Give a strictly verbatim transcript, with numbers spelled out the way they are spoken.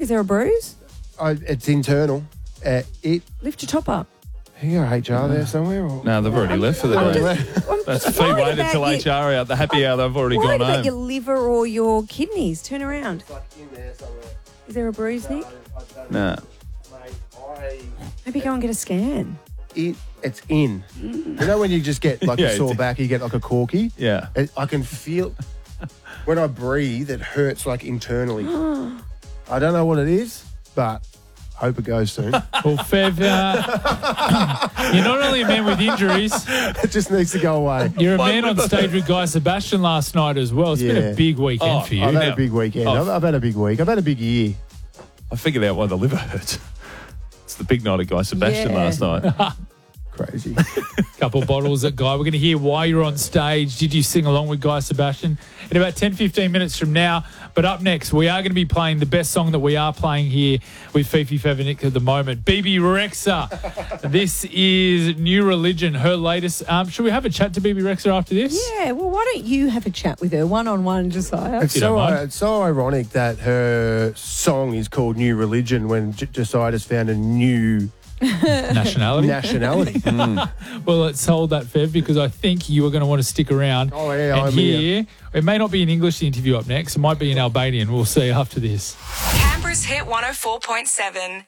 Is there a bruise? I, it's internal. Uh, it. Lift your top up. You got H R there somewhere? Or? No, they've already left for the I'm day. just- I'm That's just fee worried waited about till you- H R out. The happy hour, they've already Worried gone about home. your liver or your kidneys. Turn around. It's like in there somewhere. Is there a bruise, Nick? No. Mate, I, Maybe go and get a scan. it, it's in. You know when you just get like Yeah, a sore it's- back, you get like a corky? Yeah. It, I can feel, when I breathe, it hurts like internally. I don't know what it is, but hope it goes soon. Well, Fev, uh, you're not only a man with injuries, It just needs to go away. you're a One man on with the- stage with Guy Sebastian last night as well. It's been Yeah. a big weekend Oh, for you. I've had now- a big weekend. Oh. I've, I've had a big week. I've had a big year. I figured out why the liver hurts. It's the big night of Guy Sebastian Yeah. last night. Crazy. Couple bottles at Guy. We're going to hear why you're on stage. Did you sing along with Guy Sebastian? In about ten, fifteen minutes from now. But up next, we are going to be playing the best song that we are playing here with Fifi Fevenick at the moment, Bebe Rexha. This is New Religion, her latest. Um, should we have a chat to Bebe Rexha after this? Yeah, well, why don't you have a chat with her one-on-one, Josiah? It's you don't so, mind. it's so ironic that her song is called New Religion when J- Josiah has found a new Nationality. nationality. Well, let's hold that, Fev, because I think you are going to want to stick around Oh, yeah, and I'm hear. here. It may not be in English, the interview up next. It might be in Albanian. We'll see after this. Canberra's Hit one oh four point seven.